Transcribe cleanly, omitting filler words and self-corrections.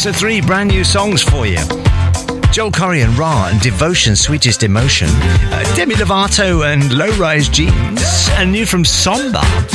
So 3 brand new songs for you. Joel Corry and Ra and Devotion, Sweetest Emotion. Demi Lovato and Low Rise Jeans. And new from Somba,